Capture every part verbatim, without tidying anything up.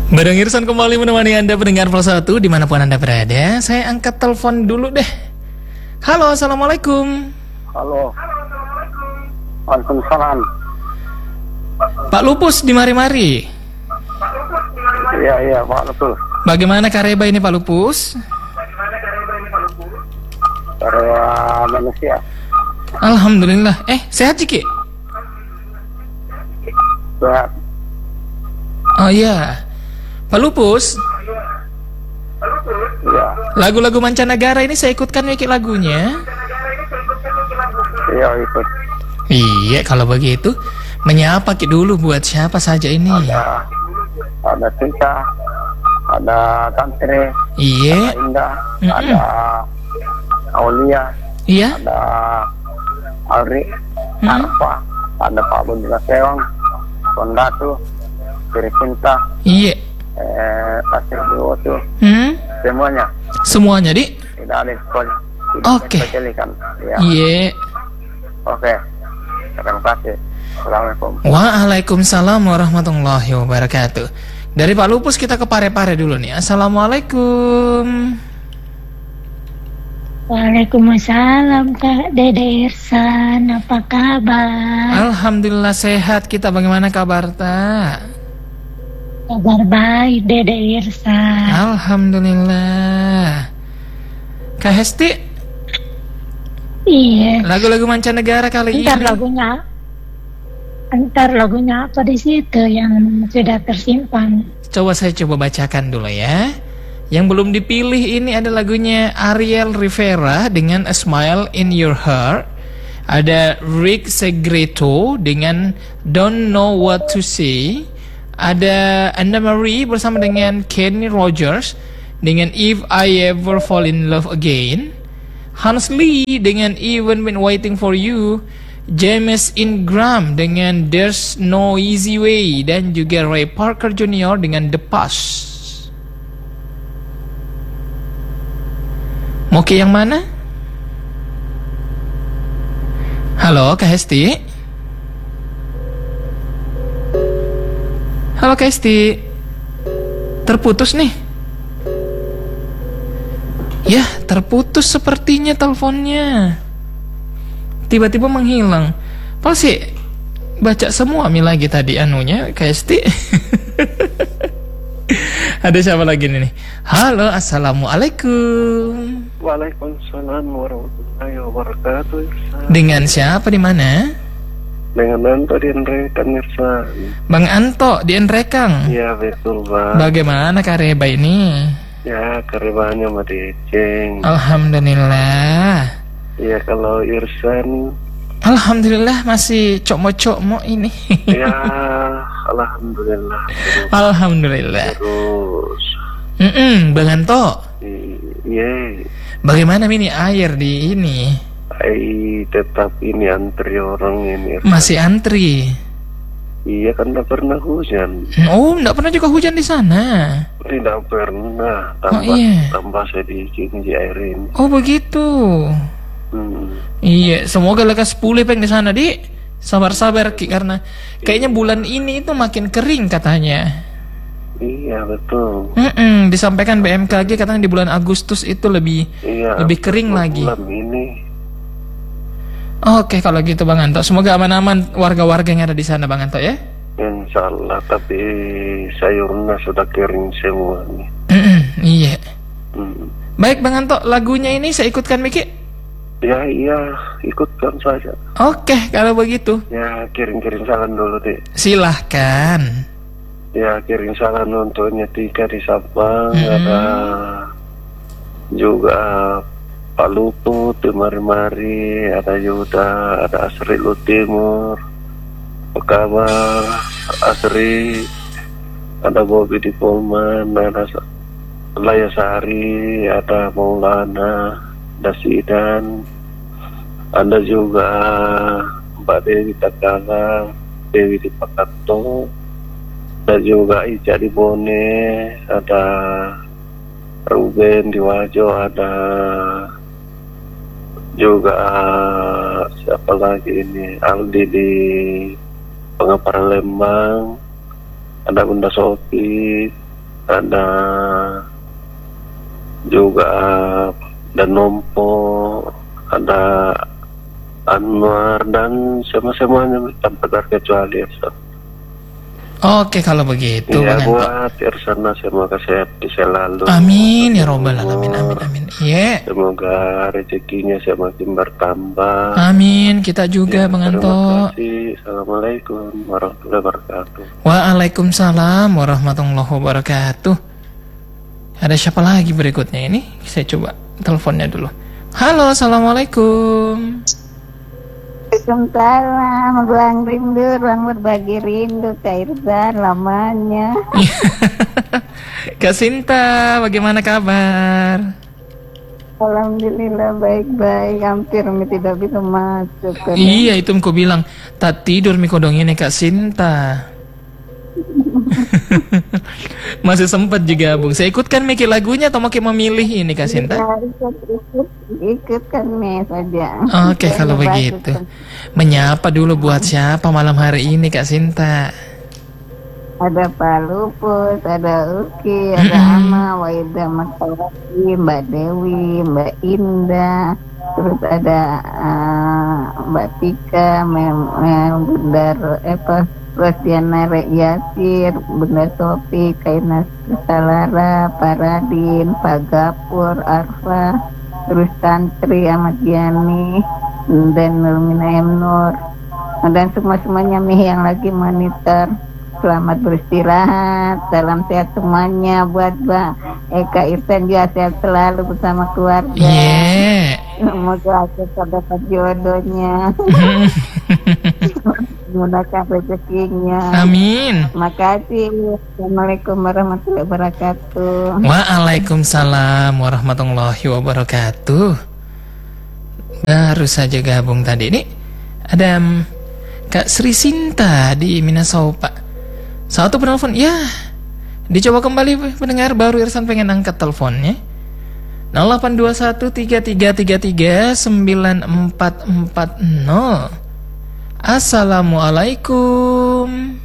Bareng Irsan kembali menemani Anda pendengar Plus satu dimanapun Anda berada. Saya angkat telepon dulu deh. Halo, Assalamualaikum. Halo. Waalaikumsalam. Pak Lupus di Mari-Mari. Iya, iya, Pak Lupus. Bagaimana Kareba ini Pak Lupus? Karya manusia. Alhamdulillah. Eh, sehat Ciki? Sehat. Oh iya. Pak Lupus. Iya. Lagu-lagu mancanegara ini saya ikutkan Wiki lagunya. Iya, ikut. Iya, kalau begitu menyapa Ki dulu buat siapa saja ini? Ada ada Cinta, ada Tantri, Iya. ada Indah, Mm-mm. ada Aulia, Iya. ada Alri, Mm-mm. Arfa, ada Pak Bunda Sewang, Kondatu, Siri Cinta, Iya. eh, Pasir Dewoto, Hmm? semuanya. Semuanya, Dik? Tidak ada sekolah. Oke. Kan? Ya. Iya. Oke. Terima kasih. Assalamualaikum. Waalaikumsalam warahmatullahi wabarakatuh. Dari Pak Lupus kita ke Pare-Pare dulu nih. Assalamualaikum. Waalaikumsalam Kak Dede Irsan, apa kabar? Alhamdulillah sehat. Kita bagaimana kabar tak? Kabar baik Dede Irsan. Alhamdulillah. Kak Hesti, Iya. lagu-lagu mancanegara kali Entar ini. lagunya, entar lagunya apa di situ yang sudah tersimpan? Coba saya coba bacakan dulu ya. Yang belum dipilih ini ada lagunya Ariel Rivera dengan A Smile in Your Heart. Ada Rick Segreto dengan Don't Know What to Say. Ada Anna Marie bersama dengan Kenny Rogers dengan If I Ever Fall in Love Again. Hans Lee dengan Even When Waiting for You. James Ingram dengan There's No Easy Way. Dan juga Ray Parker Junior dengan The Past. Mau ke yang mana? Halo Kak Hesti. Halo Kak Hesti. Terputus nih. Ya, terputus sepertinya teleponnya. Tiba-tiba menghilang. Pasti baca semua mi lagi tadi anunya Kak Hesti. Ada siapa lagi nih? Halo, assalamualaikum. Waalaikumsalam warahmatullahi wabarakatuh. Irsan. Dengan siapa di mana? Dengan Anto di Enrekan Irsan. Bang Anto di Enrekang. Iya betul Bang. Bagaimana Kareba ini? Ya kerebannya mah Ceng. Alhamdulillah. Iya kalau Irsan. Alhamdulillah masih cokmo-cokmo ini. Ya alhamdulillah. Terus, Alhamdulillah. terus. Mm-mm, Bang Anto. Iya. Bagaimana ini air di ini? Ai tetap ini antri orang ini. Irsan. Masih antri. Iya kan tidak pernah hujan. Oh, enggak pernah juga hujan di sana. Tidak pernah. Tambah Oh, iya. tambah sedikit di air ini. Oh, begitu. Hmm. Iya, semoga lekas pulih peng di sana, Dik. Sabar-sabar Ki karena kayaknya bulan ini itu makin kering katanya. Iya betul. Mm-mm, disampaikan B M K G katanya di bulan Agustus itu lebih Iya. lebih kering bulan lagi. ini. Oke kalau gitu Bang Anto, semoga aman-aman warga-warga yang ada di sana Bang Anto ya. Insya Allah. Tapi sayurnya sudah kering semua nih. Mm-mm, iya. Hmm. Baik Bang Anto, lagunya ini saya ikutkan Miki. Ya iya ikutkan saja. Oke kalau begitu Ya kirim-kirim salam dulu deh. silahkan. Ya kirim salam untuk Nyetika di Sabang. Hmm. Ada juga Pak Luput di Mari-Mari. Ada Yuda. Ada Asri Lu Timur. Apa kabar Asri? Ada Bobi di Polman. Ada Layasari. Ada Maulana. Ada Sidan. Ada juga Mbak Dewi Takala, Dewi di Pakato. Ada juga Ica di Bone. Ada Ruben di Wajo. Ada juga siapa lagi ini, Aldi di Pengaparan Lembang. Ada Bunda Sofi. ada juga Danompo, ada Anwar dan semua-semuanya tanpa terkecuali Ustaz. Oke kalau begitu Ya Bang Anto. buat Irsana semoga sehat selalu. Amin ya robbal alamin, amin amin. Iya. Semoga rezekinya semakin bertambah. Amin, kita juga Ya, Bang terima Anto. kasih. Assalamualaikum warahmatullahi wabarakatuh. Waalaikumsalam warahmatullahi wabarakatuh. Ada siapa lagi berikutnya ini? Saya coba teleponnya dulu. Halo, assalamualaikum. Waalaikumsalam, ruang rindu, ruang berbagi rindu, Kak Irzan, lamanya. Kak Sinta, bagaimana kabar? Alhamdulillah baik-baik, hampir mi tidak bisa masuk. Kan? Iya, itu aku bilang, tak tidur mi kodong ini Kak Sinta. Masih sempat juga Bung. Saya ikutkan mikir lagunya atau mau memilih ini Kak Sinta? Ya, ikut, ikut, ikut kan nih saja. Oke, Ya, kalau bagus, begitu. kan. Menyapa dulu buat siapa malam hari ini Kak Sinta? Ada Pak Lupus, ada Uki, ada Mm-mm. Ama, Waida Matawati, Mbak Dewi, Mbak Indah, terus ada uh, Mbak Tika, Mem, Mem Bundar, apa, Rosiana Rek Yasir, Bunda Sofi, Kaina Salara, Pak Radin, Pak Gapur, Arfa, terus Tantri, Ahmad Yani, dan Nurmina M. Nur, dan semua-semuanya nih yang lagi monitor. Selamat beristirahat, salam sehat semuanya buat Mbak Eka Irsan juga sehat selalu bersama keluarga. Yeah. Semoga kita dapat jodohnya, mudahkan rezekinya. Amin. Terima kasih. Assalamualaikum warahmatullahi wabarakatuh. Waalaikumsalam warahmatullahi wabarakatuh. Baru saja gabung tadi nih. Ada um, Kak Sri Sinta di Minasaupa. Satu penelpon, ya. Dicoba kembali pendengar, baru Irsan pengen angkat teleponnya. nol delapan dua satu tiga tiga tiga tiga sembilan empat empat nol. Assalamualaikum.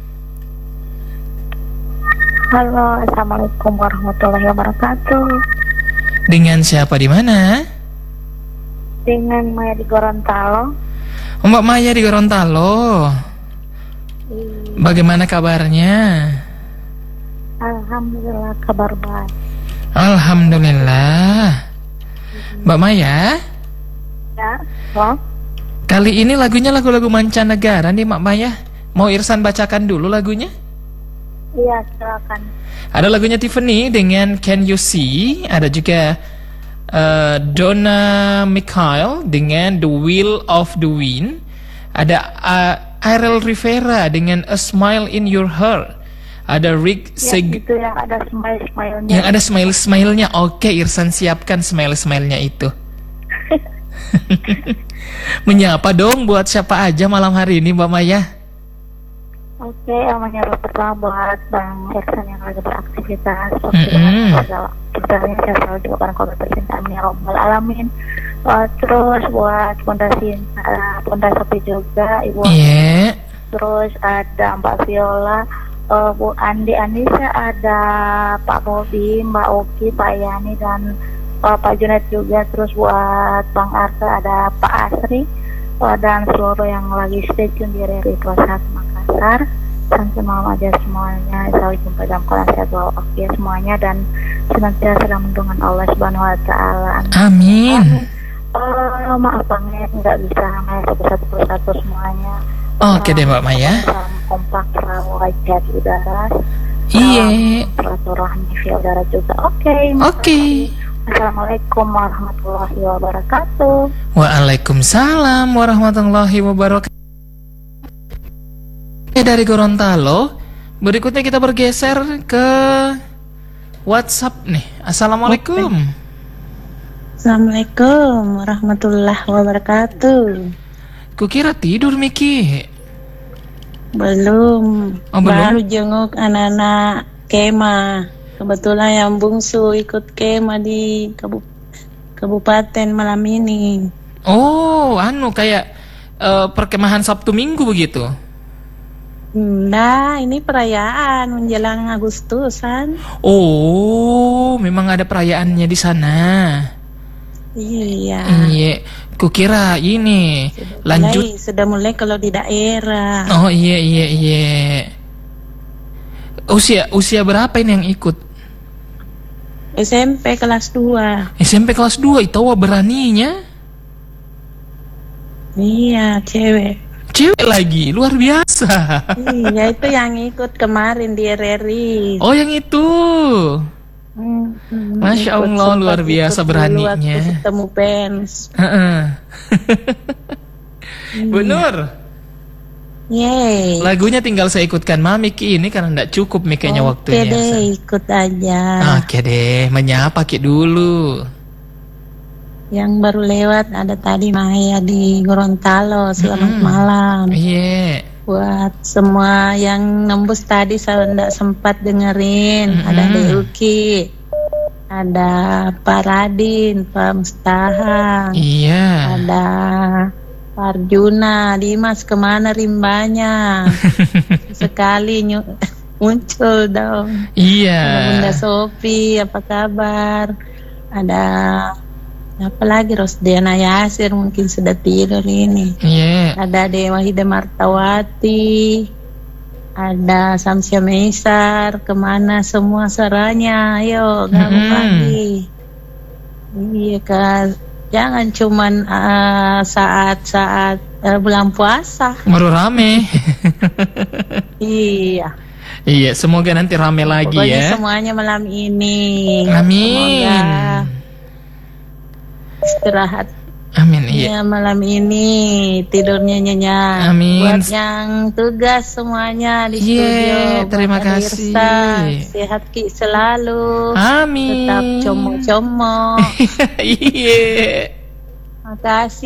Halo, assalamualaikum warahmatullahi wabarakatuh. Dengan siapa di mana? Dengan Maya di Gorontalo. Oh, Mbak Maya di Gorontalo. Bagaimana kabarnya? Alhamdulillah kabar baik. Alhamdulillah. Mbak Maya, Ya, Bang. kali ini lagunya lagu-lagu mancanegara nih Mbak Maya. Mau Irsan bacakan dulu lagunya? Iya, silakan. Ada lagunya Tiffany dengan Can You See. Ada juga uh, Donna Mikhail dengan The Will of the Wind. Ada uh, Ariel Rivera dengan A Smile in Your Heart. Ada Rick Ya, Seg itu yang ada smile-smile-nya. yang ada smile-smile-nya. Oke, Irsan siapkan smile-smile-nya itu. Menyapa dong buat siapa aja malam hari ini Mbak Maya. Oke, yang menyapa pertama buat Bang Ersan yang lagi beraktivitas. Mm-mm. Sebenarnya saya selalu juga barang kobar percintaan ya Robbal Alamin. Uh, terus buat Bunda Sinta, Bunda Sofi juga, Ibu. Iya. Terus ada Mbak Viola, uh, Bu Andi Anissa, ada Pak Bobi, Mbak Oki, Pak Yani, dan uh, Pak Junet juga. Terus buat Bang Arta ada Pak Asri, uh, dan seluruh yang lagi stay tune di R R I Kelas satu Makassar. Sampai malam aja semuanya, selalu jumpa dalam kolam sehat walafiat semuanya, dan senantiasa dalam lindungan Allah Subhanahu Wa Taala. Amin. Oh, maaf banget nggak bisa nanya satu-satu persatu semuanya. Oke deh Mbak Maya. Salam kompak, selalu wajah di udara. Iya. Silaturahmi via udara juga. Oke. Oke. Assalamualaikum warahmatullahi wabarakatuh. Waalaikumsalam warahmatullahi wabarakatuh. Dari Gorontalo, berikutnya kita bergeser ke WhatsApp nih. Assalamualaikum. Assalamualaikum warahmatullahi wabarakatuh. Kukira tidur Miki. Belum. Oh, belum? Baru jenguk anak-anak kema. Kebetulan yang bungsu ikut kema di kabu kabupaten malam ini. Oh, anu kayak uh, perkemahan Sabtu Minggu begitu. Nah, ini perayaan menjelang Agustusan. Oh, memang ada perayaannya di sana. Iya. Iya, kukira ini lanjut. Mulai, sudah mulai kalau di daerah. Oh iya iya iya. Usia usia berapa ini yang ikut? S M P kelas dua. S M P kelas dua itu wah beraninya. Iya, cewek. Cewek lagi, luar biasa. Iya, itu yang ikut kemarin di R R I. Oh yang itu. Hmm, hmm, Masya ikut, Allah, sempat luar biasa ikut dulu beraninya. waktu ketemu pens. Heeh. Bu Nur, Yeay. lagunya tinggal saya ikutkan Mami Ki ini karena tidak cukup Mi kayaknya Oke waktunya. deh, ikut aja. Oke deh, menyapa Ki dulu. Yang baru lewat ada tadi Maya di Gorontalo. Selamat Mm-mm. malam. Iya. Buat semua yang nembus tadi saya tidak sempat dengerin. Mm-mm. Ada Deuki, ada Pak Radin, Pak Mustahang, Iya. ada Pak Arjuna, Dimas kemana rimbanya? Sekali nyu- muncul dong. Iya. Ada Bunda Sofi, apa kabar? Ada apa lagi, Rosdiana Yasir mungkin sudah tidur ini. Iya. Ada Dewa Hida Martawati, ada Samsia Meisar, kemana semua suaranya? Ayo gabung Mm-mm. lagi. Iya kan, jangan cuman uh, saat-saat uh, bulan puasa. Baru rame. Iya. Iya, semoga nanti rame lagi Pokoknya ya. semuanya malam ini. Amin. Semoga istirahat. Amin. Iya. Ya malam ini tidurnya nyenyak. Amin. Buat yang tugas semuanya di Iya, studio. terima buat kasih. Adirsa, sehat Ki selalu. Amin. Tetap como-como. Iya. Makasih.